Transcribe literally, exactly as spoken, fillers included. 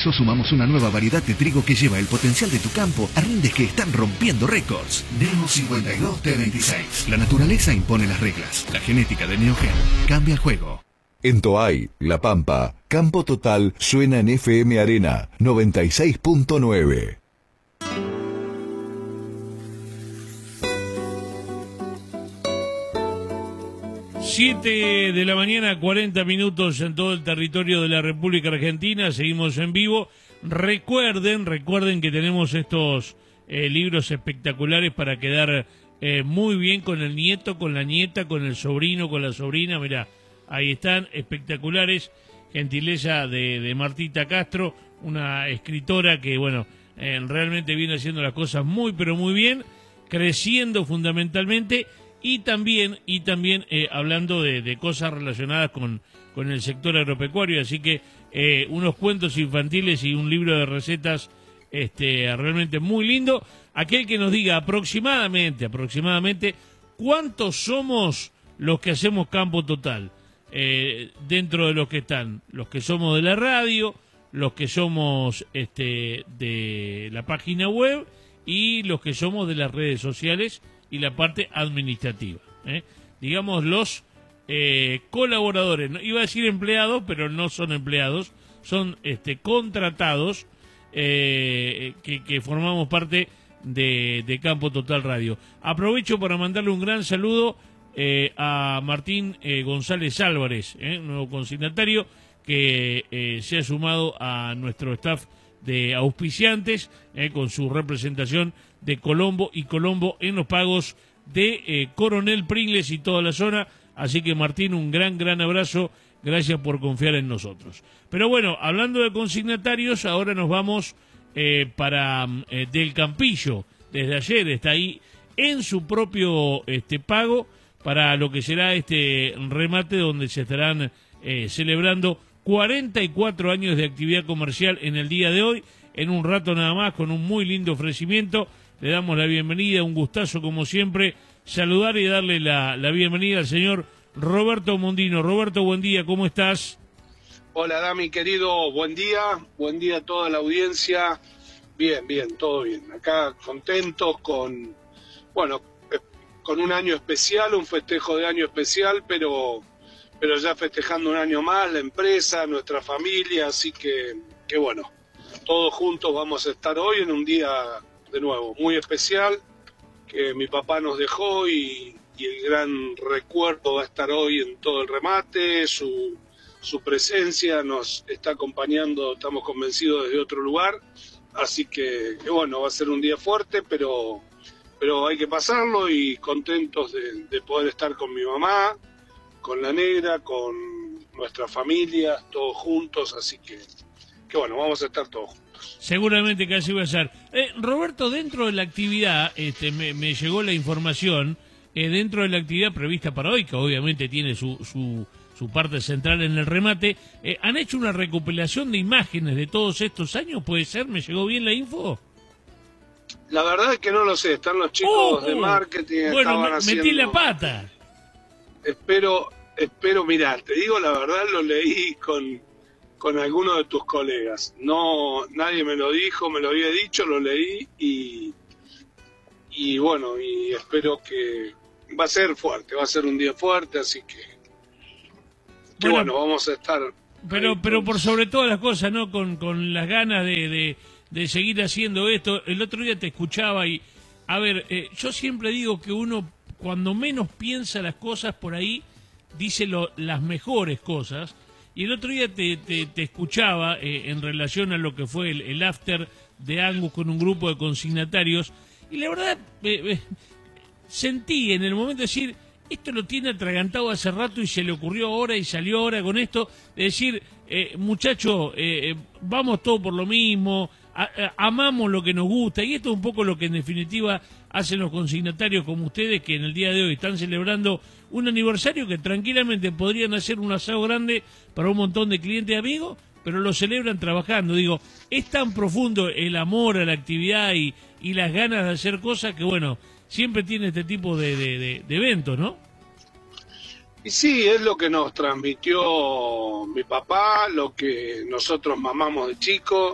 eso sumamos una nueva variedad de trigo que lleva el potencial de tu campo a rindes que están rompiendo récords. Neo cincuenta y dos T veintiséis. La naturaleza impone las reglas. La genética de Neogen cambia el juego. En Toay, La Pampa, Campo Total suena en F M Arena noventa y seis punto nueve. siete de la mañana, cuarenta minutos en todo el territorio de la República Argentina. Seguimos en vivo. Recuerden, recuerden que tenemos estos eh, libros espectaculares para quedar eh, muy bien con el nieto, con la nieta, con el sobrino, con la sobrina. Mirá, ahí están, espectaculares. Gentileza de, de Martita Castro, una escritora que, bueno, eh, realmente viene haciendo las cosas muy, pero muy bien, creciendo fundamentalmente. Y también, y también eh, hablando de, de cosas relacionadas con, con el sector agropecuario, así que eh, unos cuentos infantiles y un libro de recetas este, realmente muy lindo. Aquel que nos diga aproximadamente, aproximadamente, cuántos somos los que hacemos Campo Total, eh, dentro de los que están, los que somos de la radio, los que somos este, de la página web y los que somos de las redes sociales y la parte administrativa, ¿eh? Digamos los eh, colaboradores, no, iba a decir empleados, pero no son empleados, son este, contratados eh, que, que formamos parte de, de Campo Total Radio. Aprovecho para mandarle un gran saludo eh, a Martín eh, González Álvarez, ¿eh? Nuevo consignatario que eh, se ha sumado a nuestro staff de auspiciantes eh, con su representación de Colombo y Colombo en los pagos de eh, Coronel Pringles y toda la zona. Así que Martín, un gran, gran abrazo. Gracias por confiar en nosotros. Pero bueno, hablando de consignatarios, ahora nos vamos eh, para eh, Del Campillo. Desde ayer está ahí en su propio este, pago para lo que será este remate donde se estarán eh, celebrando cuarenta y cuatro años de actividad comercial en el día de hoy. En un rato nada más, con un muy lindo ofrecimiento. Le damos la bienvenida, un gustazo como siempre, saludar y darle la, la bienvenida al señor Roberto Mondino. Roberto, buen día, ¿cómo estás? Hola, Dami, querido, buen día, buen día a toda la audiencia. Bien, bien, todo bien. Acá contentos con, bueno, con un año especial, un festejo de año especial, pero, pero ya festejando un año más, la empresa, nuestra familia, así que, que bueno, todos juntos vamos a estar hoy en un día de nuevo muy especial que mi papá nos dejó y, y el gran recuerdo va a estar hoy en todo el remate. Su, su presencia nos está acompañando, estamos convencidos, desde otro lugar, así que, que bueno, va a ser un día fuerte, pero, pero hay que pasarlo y contentos de, de poder estar con mi mamá, con la negra, con nuestra familia, todos juntos, así que, que bueno, vamos a estar todos juntos. Seguramente que así va a ser. Eh, Roberto, dentro de la actividad, este, me, me llegó la información, eh, dentro de la actividad prevista para hoy, que obviamente tiene su, su, su parte central en el remate, eh, ¿han hecho una recopilación de imágenes de todos estos años? ¿Puede ser? ¿Me llegó bien la info? La verdad es que no lo sé, están los chicos oh, de marketing. Bueno, me, haciendo... metí la pata. Espero, espero, mirá, te digo la verdad, lo leí con... con alguno de tus colegas. No, nadie me lo dijo, me lo había dicho, lo leí y, y bueno, y espero que va a ser fuerte, va a ser un día fuerte, así que, que bueno, bueno, vamos a estar. Pero, ahí, pero con... por sobre todas las cosas, ¿no? Con, con las ganas de, de, de seguir haciendo esto. El otro día te escuchaba y, a ver, eh, yo siempre digo que uno, cuando menos piensa las cosas por ahí, dice lo, las mejores cosas. Y el otro día te, te, te escuchaba eh, en relación a lo que fue el, el after de Angus con un grupo de consignatarios, y la verdad eh, eh, sentí en el momento de decir, esto lo tiene atragantado hace rato y se le ocurrió ahora y salió ahora con esto, de decir, eh, muchachos, eh, vamos todos por lo mismo, a, a, amamos lo que nos gusta, y esto es un poco lo que en definitiva hacen los consignatarios como ustedes, que en el día de hoy están celebrando un aniversario que tranquilamente podrían hacer un asado grande para un montón de clientes amigos, pero lo celebran trabajando. Digo, es tan profundo el amor a la actividad y, y las ganas de hacer cosas que, bueno, siempre tiene este tipo de, de, de, de eventos, ¿no? Y sí, es lo que nos transmitió mi papá, lo que nosotros mamamos de chico,